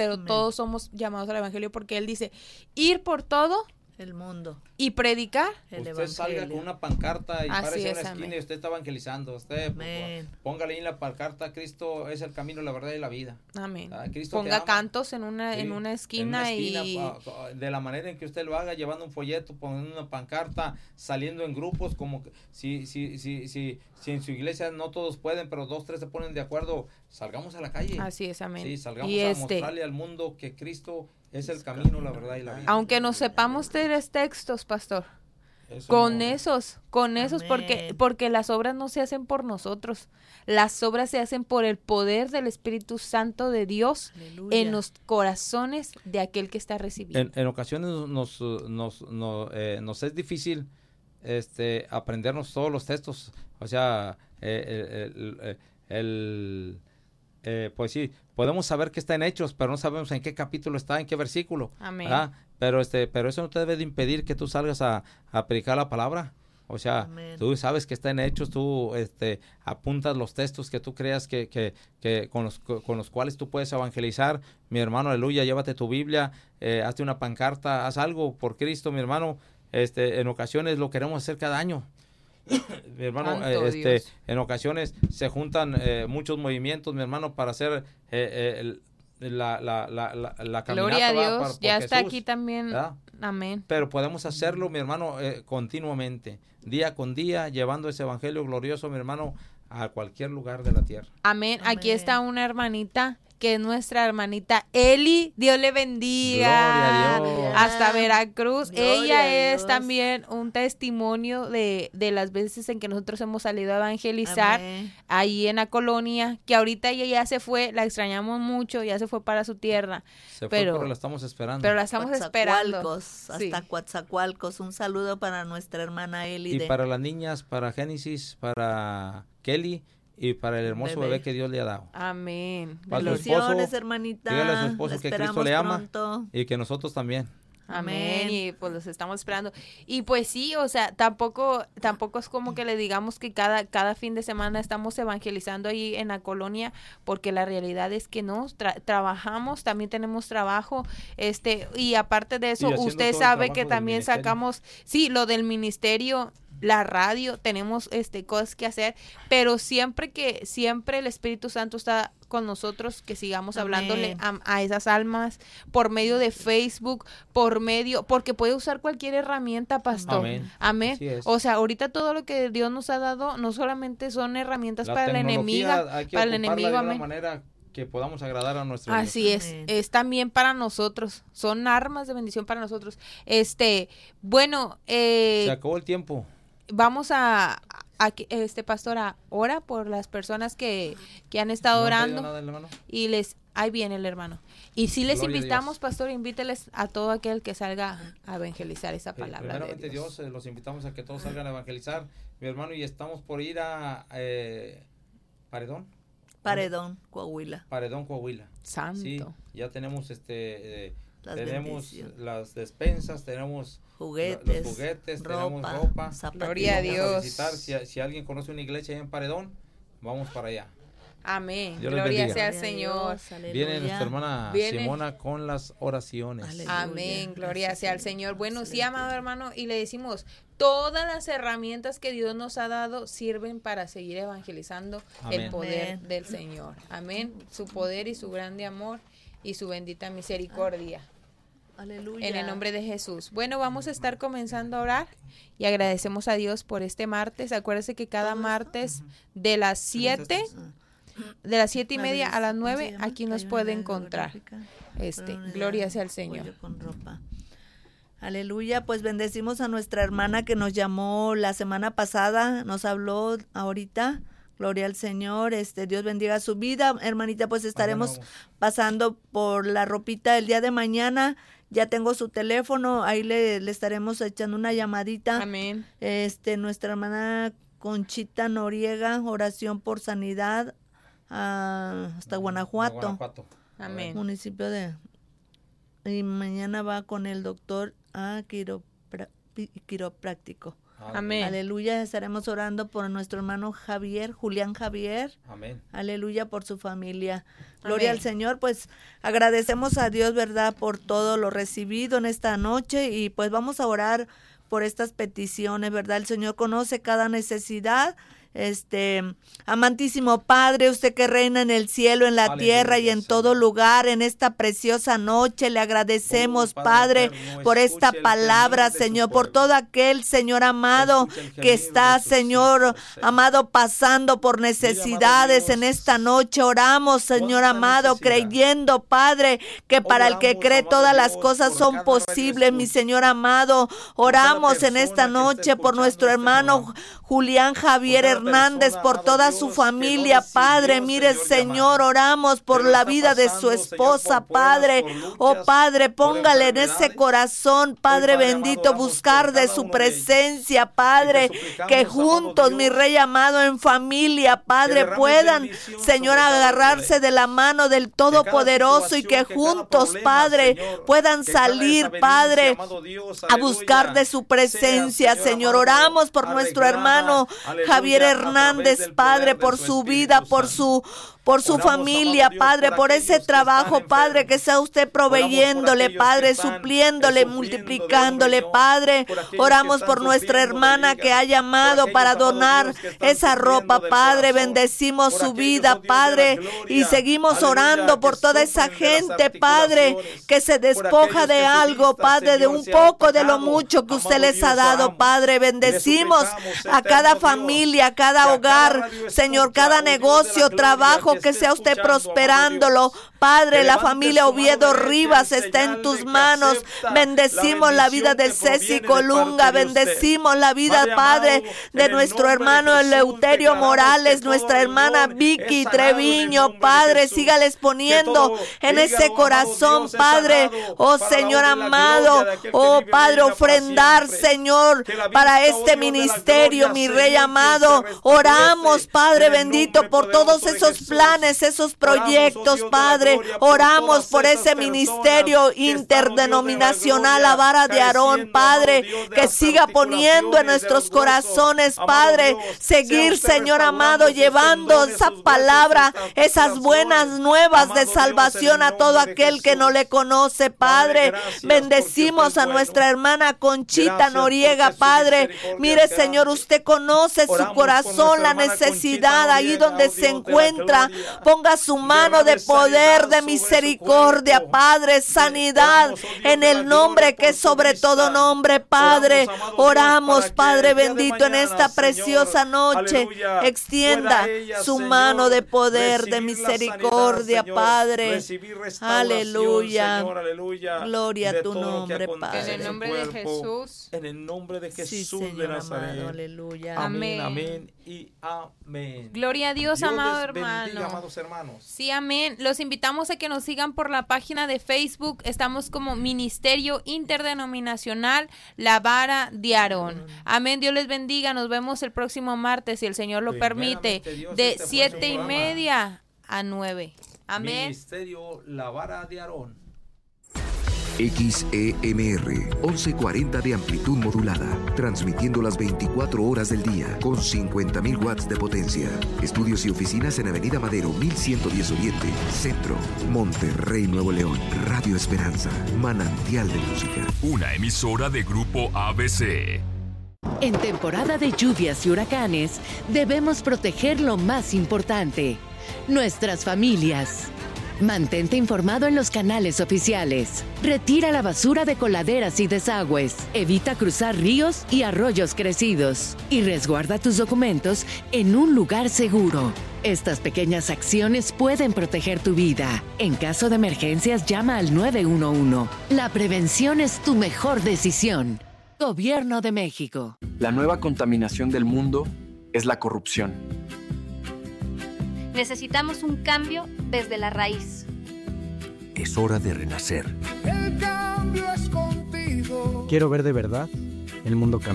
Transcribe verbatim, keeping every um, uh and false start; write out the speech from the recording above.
pero Amén. todos somos llamados al evangelio porque él dice, ir por todo El mundo. y predicar. El Usted salga evangelio. con una pancarta y Así párese en es, una esquina amén. y usted está evangelizando. Usted, por Amén. favor, póngale ahí en la pancarta, Cristo es el camino, la verdad y la vida. Amén. Ah, Cristo te Ponga ama. cantos en una, Sí, en una esquina, en una esquina, y... ah, de la manera en que usted lo haga, llevando un folleto, poniendo una pancarta, saliendo en grupos, como que si, si, si, si, si en su iglesia no todos pueden, pero dos, tres se ponen de acuerdo, salgamos a la calle. Así es, amén. Sí, salgamos Y a este, mostrarle al mundo que Cristo es el camino, la verdad y la vida. aunque no sepamos tres textos, pastor, Eso con no- esos, con esos, porque, Amén. porque las obras no se hacen por nosotros, las obras se hacen por el poder del Espíritu Santo de Dios Aleluya. en los corazones de aquel que está recibiendo. En, en ocasiones nos, nos, no, eh, nos es difícil este, aprendernos todos los textos, o sea, eh, el, el, el, eh, pues sí, podemos saber que está en Hechos, pero no sabemos en qué capítulo está, en qué versículo. Amén. ¿Verdad? Pero este, pero eso no te debe de impedir que tú salgas a, a predicar la palabra. O sea, Amén. tú sabes que está en Hechos, tú este, apuntas los textos que tú creas que, que, que con, los, con los cuales tú puedes evangelizar. Mi hermano, aleluya, llévate tu Biblia, eh, hazte una pancarta, haz algo por Cristo, mi hermano. Este, en ocasiones lo queremos hacer cada año. Mi hermano, Santo eh, este, Dios. en ocasiones se juntan eh, muchos movimientos, mi hermano, para hacer eh, eh, el, la, la, la, la, la caminata. Gloria a ¿verdad? Dios, Por- por ya está Jesús, aquí también. ¿verdad? Amén. Pero podemos hacerlo, mi hermano, eh, continuamente, día con día, llevando ese evangelio glorioso, mi hermano, a cualquier lugar de la tierra. Amén. Aquí Amén. está una hermanita que es nuestra hermanita Eli. Dios le bendiga. Gloria a Dios. Hasta Veracruz. Gloria Ella a es Dios. también un testimonio de, de las veces en que nosotros hemos salido a evangelizar Amén. ahí en la colonia, que ahorita ella ya se fue, la extrañamos mucho, ya se fue para su tierra, Se Pero- fue, pero la estamos esperando. pero la estamos esperando. Coatzacoalcos, Sí. hasta Coatzacoalcos. Un saludo para nuestra hermana Eli. Y de- para las niñas, para Génesis, para Kelly y para el hermoso Bebé. bebé, que Dios le ha dado. Amén. Para su Gloria. esposo, Bendiciones, hermanita. dígale a su esposo La que Cristo esperamos le ama. pronto. Y que nosotros también. Amén. Amén. Y pues los estamos esperando. Y pues sí, o sea, tampoco, tampoco es como que le digamos que cada, cada fin de semana estamos evangelizando ahí en la colonia, porque la realidad es que no, tra- trabajamos, también tenemos trabajo, este, y aparte de eso, Y haciendo usted todo el sabe trabajo que del también ministerio. sacamos, sí, lo del ministerio, la radio, tenemos este cosas que hacer, pero siempre que, siempre el Espíritu Santo está con nosotros, que sigamos Amén. hablándole a, a esas almas por medio de Facebook, por medio, porque puede usar cualquier herramienta, pastor. Amén. Amén. Así es. O sea, ahorita todo lo que Dios nos ha dado no solamente son herramientas La para la tecnología enemiga, hay que para el ocuparla enemigo, de una amén. manera que podamos agradar a nuestro Así Dios. es, Amén. es también para nosotros, son armas de bendición para nosotros. Este, bueno, eh, Se acabó el tiempo. vamos a, a que- este pastora, ora por las personas que, que han estado ¿No han traído orando nada, hermano? y les, ahí viene el hermano. Y si les Gloria a invitamos, Dios. pastor, invíteles a todo aquel que salga a evangelizar esa Eh, palabra primeramente de Dios, Dios. eh, los invitamos a que todos salgan a evangelizar, mi hermano, y estamos por ir a eh, Paredón, Paredón, Coahuila. Paredón, Coahuila. Santo. Sí, ya tenemos este, eh, Las tenemos bendiciones. las despensas, tenemos Juguetes, los juguetes, ropa, tenemos ropa. zapatillas. Gloria a Vamos Dios. visitar, si, si alguien conoce una iglesia ahí en Paredón, vamos para allá. Amén. Dios les Gloria bendiga. sea al Gloria a Señor. Dios, aleluya. Viene nuestra hermana Viene. Simona con las oraciones. Aleluya. Amén, gloria Gracias, sea al Señor. Señor. Bueno, sí, Excelente. amado hermano, y le decimos, todas las herramientas que Dios nos ha dado sirven para seguir evangelizando el Amén. poder Amén. del Señor. Amén. Su poder y su grande amor y su bendita misericordia. Aleluya. En el nombre de Jesús. Bueno, vamos a estar comenzando a orar y agradecemos a Dios por este martes. Acuérdese que cada ¿Todo esto? martes de las siete, de las siete y La media a las revista, ¿cómo nueve, se llama? aquí nos Hay una puede edad encontrar. geográfica, Este, pero una edad gloria sea al pollo Señor. con ropa. Aleluya, pues bendecimos a nuestra hermana que nos llamó la semana pasada, nos habló ahorita. Gloria al Señor, este Dios bendiga su vida, hermanita, pues estaremos Mañana pasando por la ropita el día de mañana. Ya tengo su teléfono, ahí le, le estaremos echando una llamadita. Amén. Este, nuestra hermana Conchita Noriega, oración por sanidad, ah, hasta vamos. Guanajuato, Guanajuato. Amén. municipio de... Y mañana va con el doctor a quiropra- pi- quiropráctico. Amén. Aleluya, estaremos orando por nuestro hermano Javier, Julián Javier. Amén. Aleluya, por su familia. Gloria Amén. al Señor, pues agradecemos a Dios, ¿verdad?, por todo lo recibido en esta noche y pues vamos a orar por estas peticiones, ¿verdad? El Señor conoce cada necesidad. Este, amantísimo Padre, usted que reina en el cielo, en la Aleluya, tierra y en Señor. todo lugar, en esta preciosa noche, le agradecemos, Oh, Padre, Padre eterno, por esta escuche el palabra, gemir de su Señor, por pueblo. todo aquel, Señor amado, Escuche el gemir que está, de sus Señor, hijos, Señor. amado, pasando por necesidades Dios, en esta noche. Oramos, Señor cuánta amado, necesidad. creyendo, Padre, que para el que Oramos, cree amado todas las Dios, cosas por son cada posibles, mi radioescucha. Señor amado. Oramos en persona esta que esté noche por escuchando nuestro este hermano programa. Julián Javier Por cada Hernández, persona, por amado toda Dios, su que no familia, recibió, Padre. Mire, Señor, Señor, llamado. oramos por Pero la está vida de su pasando, Señor, esposa, por pruebas, Padre. por luchas, Oh, Padre, por póngale en ese enfermedades. corazón, Padre Padre bendito, amado, oramos buscar por de cada su uno de ellos. presencia, Y Padre, te suplicamos, que amado juntos, mi Dios, Rey amado, en familia, Padre, derrames puedan, bendición Señor, sobre cada agarrarse hombre. de la mano del Todopoderoso y que situación, que cada juntos, problema, Padre, Señor, puedan que cada salir, desavenencia, Padre, amado Dios, a buscar aleluya, de su presencia, sea, Señor. amado, Oramos por nuestro arreglada, hermano aleluya, Javier a través Hernández, del Padre, poder de por su su Espíritu vida, por Santo. su por su Oramos, familia, amado Dios, Padre, por por ese aquellos que trabajo, están Padre, enfermos. que sea usted Oramos por proveyéndole, aquellos Padre, que están, supliéndole, eh, sufriendo multiplicándole, de hambre, Padre. por aquellos que Oramos están por nuestra sufriendo de hermana que hígado, ha llamado por aquellos, para amado donar Dios, que están esa sufriendo ropa, del Padre. corazón, Bendecimos por su aquellos, vida, oh Dios de la Padre, gloria, y seguimos aleluya, orando por que toda esa sufren de las gente, Padre, articulaciones, que se por despoja aquellos de que su algo, vista, Padre, de Señor, un se ha poco de lo opacado. mucho que usted Amado les ha Dios, dado, oramos. Padre. Le Bendecimos suplicamos, a cada eterno Dios, familia, a que cada a cada hogar, radio Señor, escucha, cada oh Dios de la negocio, gloria, trabajo, que que esté sea usted escuchando, amado prosperándolo. Dios. Padre, Que la levante familia su mano Oviedo derecha Rivas en está en señal tus de que manos. acepta Bendecimos la la vida de bendición que Ceci proviene de Colunga. parte de usted. Bendecimos la vida, Padre Padre, amado, de en el nuestro nombre de hermano Jesús, Eleuterio declaramos Morales, que nuestra todo hermana renglón Vicky es sanado en el Treviño. nombre de Padre, Jesús. sígales Que poniendo todo en hígado, ese amado corazón, Dios, es Padre. sanado Oh para la Señor obra de la amado, gloria de aquel que oh vive y Padre, reina para ofrendar, siempre. Señor, Que la para vista, oh este Dios de la ministerio, gloria, mi se Rey limpie y amado. se restablece Oramos, Padre en el bendito, nombre por todos poderoso de esos Jesús. planes, esos Oramos, oh proyectos, Dios de la Padre. gloria, por Oramos todas por esas ese personas ministerio que están, oh Dios de la interdenominacional, gloria, la vara de Aarón, careciendo, Padre, amado Dios, de que las siga poniendo en articulaciones, de nuestros los huesos. corazones, Amado Padre, Dios, seguir, sea usted Señor restaurando amado, sus llevando tendones, esa sus huesos, palabra, sus esas buenas articulaciones. nuevas de Amado Dios, salvación en a el todo nombre de aquel que no Jesús. le conoce, Padre, Padre. gracias, Bendecimos porque usted a es nuestra bueno. hermana Conchita Gracias, Noriega, porque su Padre. misericordia Mire, es Señor, grande. usted conoce su Oramos por corazón, nuestra la hermana Conchita necesidad ahí Noriega, donde oh se Dios de la encuentra. gloria. Ponga su mano de Derrame poder, sanidad de sobre su misericordia, cuerpo. Padre, sanidad Oramos, oh Dios en de el la nombre gloria, que es por su sobre vista. todo nombre, Padre. Oramos, amado Dios, Oramos, para que Padre el día de bendito, en mañana, esta Señor, preciosa noche, aleluya, extienda pueda ella, su Señor, mano de poder, de recibir la misericordia, sanidad, Señor, Padre. recibir restauración, Aleluya. Señor, aleluya, Gloria a de tu todo lo que nombre, acontece Padre. En el su nombre de cuerpo. Jesús. En el nombre de Jesús Sí, de Señor Nazaret. amado, aleluya. Amén, Amén. amén y amén. Gloria a Dios, Dios amado les bendiga, hermano. amados hermanos. Sí, amén. Los invitamos a que nos sigan por la página de Facebook. Estamos como Ministerio Interdenominacional La Vara de Aarón. Amén. Dios les bendiga. Nos vemos el próximo martes, si el Señor lo permite, Primeramente, Dios, de este fue su siete y programa. media a nueve. Amén. Ministerio La Vara de Aarón. X E M R, once cuarenta de amplitud modulada, transmitiendo las veinticuatro horas del día con cincuenta mil watts de potencia. Estudios y oficinas en Avenida Madero, mil ciento diez Oriente, Centro, Monterrey, Nuevo León. Radio Esperanza, manantial de música. Una emisora de Grupo A B C. En temporada de lluvias y huracanes, debemos proteger lo más importante, nuestras familias. Mantente informado en los canales oficiales. Retira la basura de coladeras y desagües. Evita cruzar ríos y arroyos crecidos. Y resguarda tus documentos en un lugar seguro. Estas pequeñas acciones pueden proteger tu vida. En caso de emergencias, llama al nueve uno uno. La prevención es tu mejor decisión. Gobierno de México. La nueva contaminación del mundo es la corrupción. Necesitamos un cambio desde la raíz. Es hora de renacer. El cambio es contigo. Quiero ver de verdad el mundo cambiar.